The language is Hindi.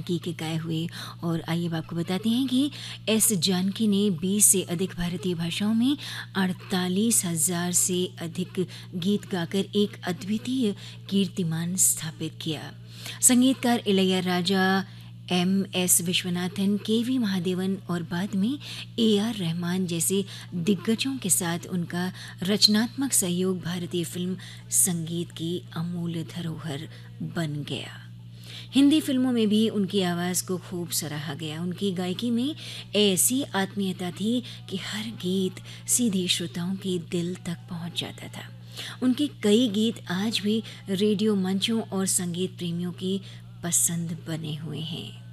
जानकी के गाए हुए। और आइए अब आपको बताते हैं कि एस जानकी ने 20 से अधिक भारतीय भाषाओं में 48,000 से अधिक गीत गाकर एक अद्वितीय कीर्तिमान स्थापित किया। संगीतकार इलैया राजा, एम.एस. विश्वनाथन, के.वी. महादेवन और बाद में ए.आर. रहमान जैसे दिग्गजों के साथ उनका रचनात्मक सहयोग भारतीय फिल्म संगीत की अमूल्य धरोहर बन गया। हिंदी फिल्मों में भी उनकी आवाज़ को खूब सराहा गया। उनकी गायकी में ऐसी आत्मीयता थी कि हर गीत सीधे श्रोताओं के दिल तक पहुंच जाता था। उनके कई गीत आज भी रेडियो मंचों और संगीत प्रेमियों की पसंद बने हुए हैं।